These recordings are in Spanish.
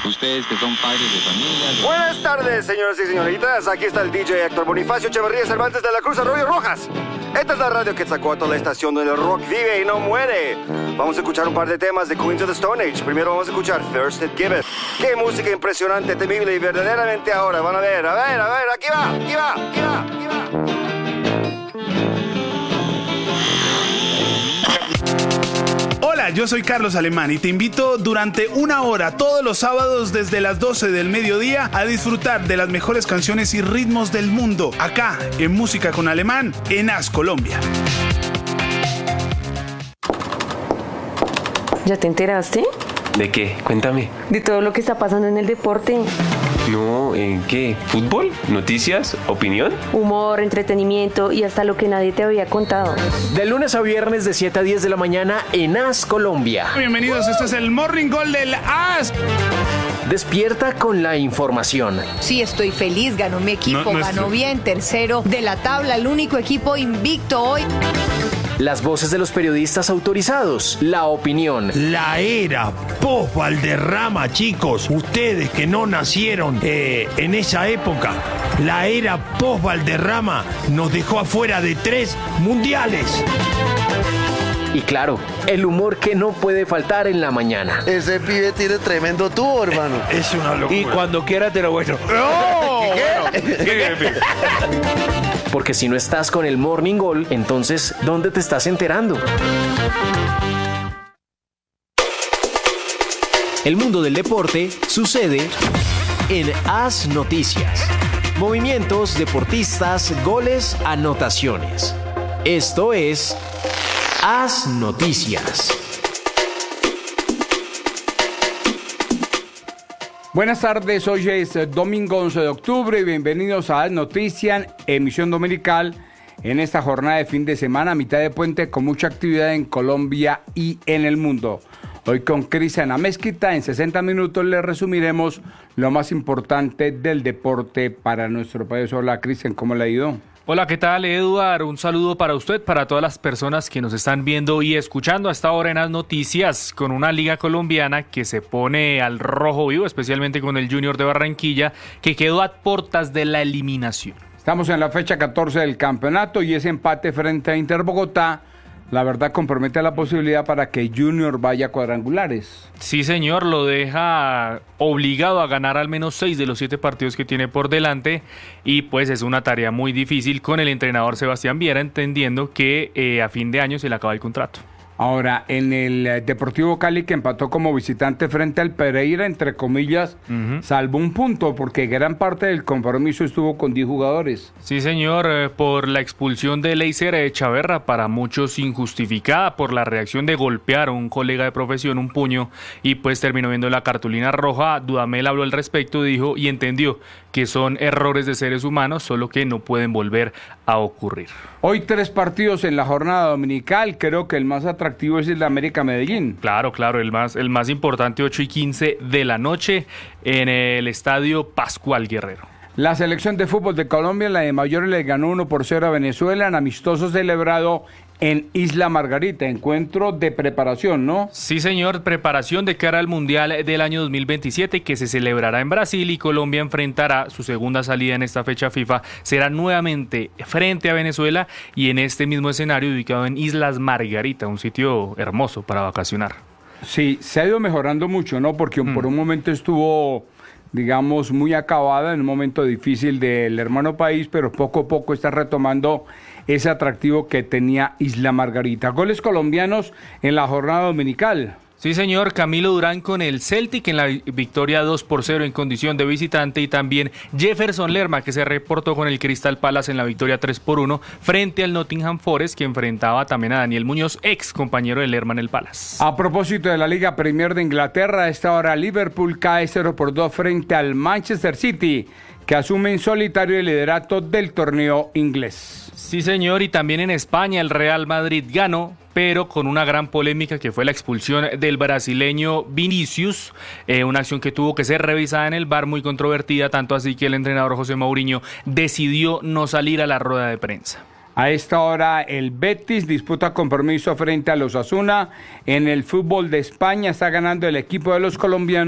Ustedes que son padres de familia. Buenas tardes, señoras y señoritas. Aquí está el DJ Héctor Bonifacio Echeverría Cervantes de la Cruz Arroyo Rojas. Esta es la radio Quetzalcóatl, la estación donde el rock vive y no muere. Vamos a escuchar un par de temas de Queens of the Stone Age. Primero vamos a escuchar First It Give It. Qué música impresionante, temible y verdaderamente ahora. Van a ver, aquí va. Hola, yo soy Carlos Alemán y te invito durante una hora todos los sábados desde las 12 del mediodía a disfrutar de las mejores canciones y ritmos del mundo, acá en Música con Alemán, en AS Colombia. ¿Ya te enteraste? ¿De qué? Cuéntame. De todo lo que está pasando en el deporte. No, ¿en qué? ¿Fútbol? ¿Noticias? ¿Opinión? Humor, entretenimiento y hasta lo que nadie te había contado. De lunes a viernes de 7 a 10 de la mañana en AS Colombia. Bienvenidos, este es el Morning Goal del AS. Despierta con la información. Sí, estoy feliz, ganó mi equipo, ganó bien, tercero de la tabla, el único equipo invicto hoy. Las voces de los periodistas autorizados, la opinión. La era post-Valderrama, chicos, ustedes que no nacieron en esa época, la era post-Valderrama nos dejó afuera de 3 mundiales. Y claro, el humor que no puede faltar en la mañana. Ese pibe tiene tremendo tubo, hermano. Es una locura. Y cuando quiera te lo bueno. Porque si no estás con el Morning Goal, entonces, ¿dónde te estás enterando? El mundo del deporte sucede en AS Noticias. Movimientos, deportistas, goles, anotaciones. Esto es AS Noticias. Buenas tardes, hoy es domingo 11 de octubre y bienvenidos a AS Noticias, emisión dominical en esta jornada de fin de semana, mitad de puente con mucha actividad en Colombia y en el mundo. Hoy con Cristian Amezquita, en 60 minutos les resumiremos lo más importante del deporte para nuestro país. Hola Cristian, ¿cómo le ha ido? Hola, ¿qué tal, Eduard? Un saludo para usted, para todas las personas que nos están viendo y escuchando hasta ahora en las noticias, con una liga colombiana que se pone al rojo vivo, especialmente con el Junior de Barranquilla, que quedó a puertas de la eliminación. Estamos en la fecha 14 del campeonato y ese empate frente a Inter Bogotá, la verdad, compromete la posibilidad para que Junior vaya a cuadrangulares. Sí, señor, lo deja obligado a ganar al menos 6 de los 7 partidos que tiene por delante y pues es una tarea muy difícil con el entrenador Sebastián Viera, entendiendo que a fin de año se le acaba el contrato. Ahora, en el Deportivo Cali, que empató como visitante frente al Pereira, entre comillas, salvó un punto, porque gran parte del compromiso estuvo con 10 jugadores. Sí, señor, por la expulsión de Leiser Chaverra, para muchos injustificada, por la reacción de golpear a un colega de profesión un puño, y pues terminó viendo la cartulina roja. Dudamel habló al respecto, dijo y entendió que son errores de seres humanos, solo que no pueden volver a ocurrir. Hoy 3 partidos en la jornada dominical, creo que el más atractivo es el de América Medellín. Claro, el más importante, 8:15 de la noche en el estadio Pascual Guerrero. La selección de fútbol de Colombia, la de mayores, le ganó 1-0 a Venezuela en amistoso celebrado en Isla Margarita, encuentro de preparación, ¿no? Sí, señor, preparación de cara al Mundial del año 2027 que se celebrará en Brasil y Colombia enfrentará su segunda salida en esta fecha FIFA. Será nuevamente frente a Venezuela y en este mismo escenario ubicado en Islas Margarita, un sitio hermoso para vacacionar. Sí, se ha ido mejorando mucho, ¿no? Porque por un momento estuvo, digamos, muy acabada, en un momento difícil del hermano país, pero poco a poco está retomando ese atractivo que tenía Isla Margarita. Goles colombianos en la jornada dominical. Sí, señor, Camilo Durán con el Celtic en la victoria 2-0 en condición de visitante y también Jefferson Lerma que se reportó con el Crystal Palace en la victoria 3-1 frente al Nottingham Forest que enfrentaba también a Daniel Muñoz, ex compañero de Lerma en el Palace. A propósito de la Liga Premier de Inglaterra, a esta hora Liverpool cae 0-2 frente al Manchester City, que asume en solitario el liderato del torneo inglés. Sí, señor, y también en España el Real Madrid ganó, pero con una gran polémica que fue la expulsión del brasileño Vinicius, una acción que tuvo que ser revisada en el VAR, muy controvertida, tanto así que el entrenador José Mourinho decidió no salir a la rueda de prensa. A esta hora el Betis disputa compromiso frente a los Osasuna. En el fútbol de España está ganando el equipo de los colombianos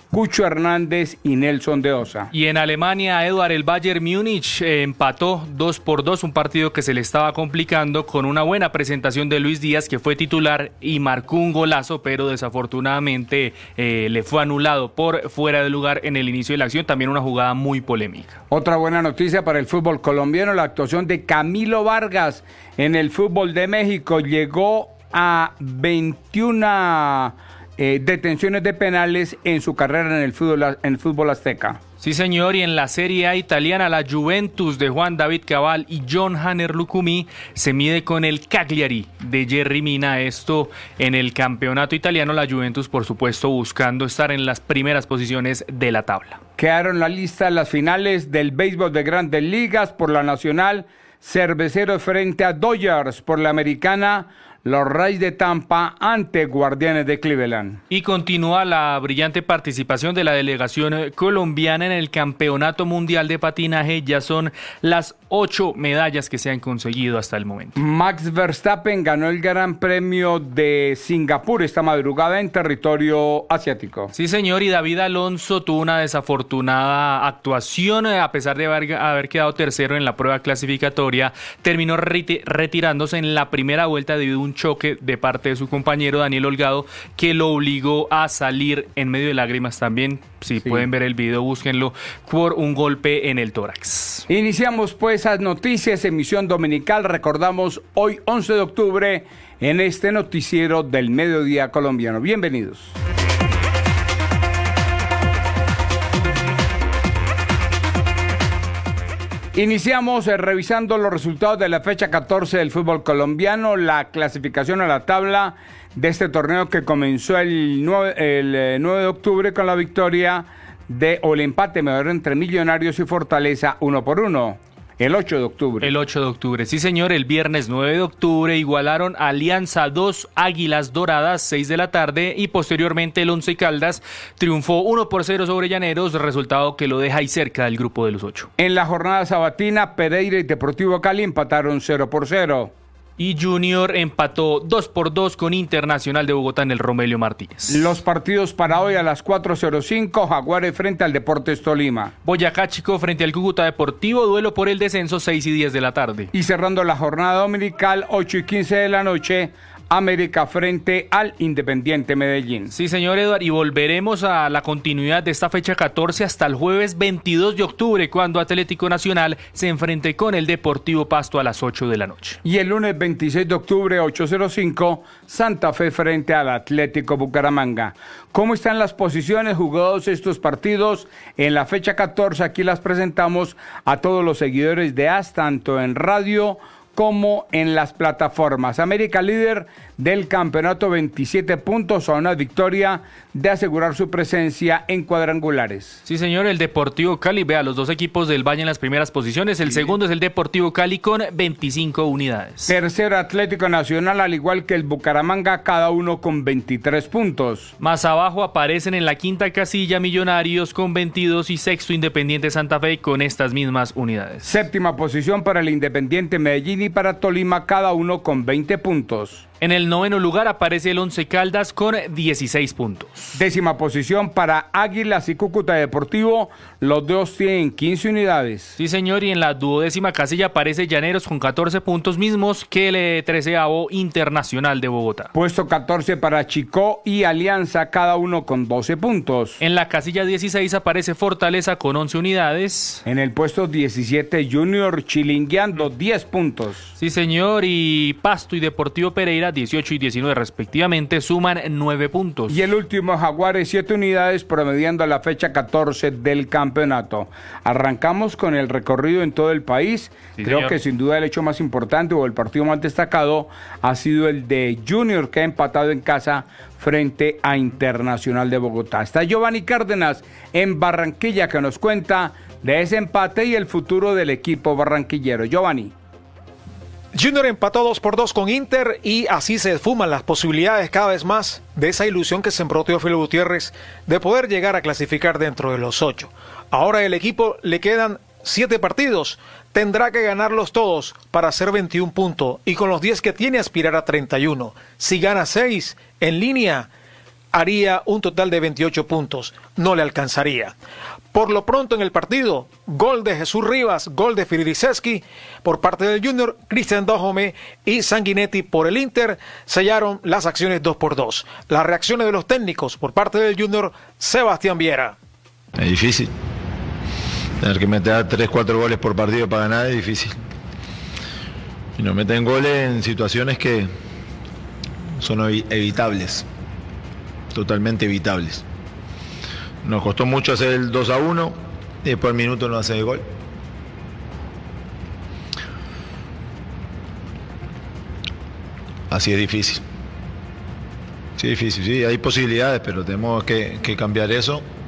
Cucho Hernández y Nelson de Osa. Y en Alemania, Eduard, el Bayern Múnich empató 2-2, un partido que se le estaba complicando con una buena presentación de Luis Díaz, que fue titular y marcó un golazo, pero desafortunadamente le fue anulado por fuera de lugar en el inicio de la acción, también una jugada muy polémica. Otra buena noticia para el fútbol colombiano, la actuación de Camilo Vargas en el fútbol de México. Llegó a 21 detenciones de penales en su carrera en el fútbol azteca. Sí, señor, y en la Serie A italiana, la Juventus de Juan David Cabal y John Hanner Lucumí se mide con el Cagliari de Jerry Mina. Esto en el campeonato italiano, la Juventus, por supuesto, buscando estar en las primeras posiciones de la tabla. Quedaron la lista las finales del béisbol de Grandes Ligas. Por la Nacional, Cerveceros frente a Dodgers. Por la Americana, los Rays de Tampa ante Guardianes de Cleveland. Y continúa la brillante participación de la delegación colombiana en el Campeonato Mundial de Patinaje. Ya son las 8 medallas que se han conseguido hasta el momento. Max Verstappen ganó el Gran Premio de Singapur esta madrugada en territorio asiático. Sí, señor, y David Alonso tuvo una desafortunada actuación. A pesar de haber quedado tercero en la prueba clasificatoria, terminó retirándose en la primera vuelta debido a un choque de parte de su compañero Daniel Holgado, que lo obligó a salir en medio de lágrimas también. Si pueden ver el video, búsquenlo, por un golpe en el tórax. Iniciamos pues las noticias, emisión dominical. Recordamos hoy 11 de octubre en este noticiero del mediodía colombiano. Bienvenidos. Iniciamos revisando los resultados de la fecha 14 del fútbol colombiano, la clasificación a la tabla de este torneo que comenzó el 9 de octubre con la victoria o el empate mejor entre Millonarios y Fortaleza 1-1. El 8 de octubre. El 8 de octubre, sí señor. El viernes 9 de octubre igualaron Alianza 2, Águilas Doradas 6 de la tarde, y posteriormente el Once Caldas triunfó 1-0 sobre Llaneros, resultado que lo deja ahí cerca del grupo de los 8. En la jornada sabatina, Pereira y Deportivo Cali empataron 0-0. Y Junior empató 2-2 con Internacional de Bogotá en el Romelio Martínez. Los partidos para hoy a las 4:05, Jaguares frente al Deportes Tolima. Boyacá Chico frente al Cúcuta Deportivo, duelo por el descenso 6:10 de la tarde. Y cerrando la jornada dominical, 8:15 de la noche, América frente al Independiente Medellín. Sí, señor Eduard, y volveremos a la continuidad de esta fecha 14 hasta el jueves 22 de octubre, cuando Atlético Nacional se enfrente con el Deportivo Pasto a las 8 de la noche. Y el lunes 26 de octubre, 8:05, Santa Fe frente al Atlético Bucaramanga. ¿Cómo están las posiciones jugados estos partidos en la fecha 14? Aquí las presentamos a todos los seguidores de AS, tanto en radio como en las plataformas. América líder del campeonato, 27 puntos, a una victoria de asegurar su presencia en cuadrangulares. Sí, señor, el Deportivo Cali, vea, los dos equipos del Valle en las primeras posiciones. El segundo es el Deportivo Cali con 25 unidades. Tercero, Atlético Nacional, al igual que el Bucaramanga, cada uno con 23 puntos. Más abajo aparecen en la quinta casilla Millonarios con 22 y sexto Independiente Santa Fe con estas mismas unidades. Séptima posición para el Independiente Medellín y para Tolima, cada uno con 20 puntos. En el noveno lugar aparece el Once Caldas con 16 puntos. Décima posición para Águilas y Cúcuta Deportivo, los dos tienen 15 unidades. Sí, señor, y en la duodécima casilla aparece Llaneros con 14 puntos, mismos que el 13º Internacional de Bogotá. Puesto 14 para Chicó y Alianza, cada uno con 12 puntos. En la casilla 16 aparece Fortaleza con 11 unidades. En el puesto 17, Junior chilingueando 10 puntos. Sí, señor, y Pasto y Deportivo Pereira, 18 y 19 respectivamente, suman 9 puntos. Y el último, Jaguares, 7 unidades, promediando a la fecha 14 del campeonato. Arrancamos con el recorrido en todo el país. Sí, creo señor. que sin duda el hecho más importante o el partido más destacado ha sido el de Junior, que ha empatado en casa frente a Internacional de Bogotá. Está Giovanni Cárdenas en Barranquilla, que nos cuenta de ese empate y el futuro del equipo barranquillero. Giovanni. Junior empató 2-2 con Inter y así se esfuman las posibilidades cada vez más de esa ilusión que sembró Teófilo Gutiérrez de poder llegar a clasificar dentro de los 8. Ahora el equipo le quedan 7 partidos, tendrá que ganarlos todos para hacer 21 puntos y con los 10 que tiene aspirar a 31. Si gana 6 en línea, haría un total de 28 puntos. No le alcanzaría. Por lo pronto en el partido, gol de Jesús Rivas, gol de Filidiceski por parte del Junior, Cristian Dojome y Sanguinetti por el Inter sellaron las acciones 2-2. Las reacciones de los técnicos por parte del Junior, Sebastián Viera. Es difícil. Tener que meter 3-4 goles por partido para ganar es difícil. Y nos meten goles en situaciones que son evitables, totalmente evitables. Nos costó mucho hacer el 2-1 y después al minuto no hace el gol. Así es difícil. Sí, difícil, sí, hay posibilidades, pero tenemos que cambiar eso.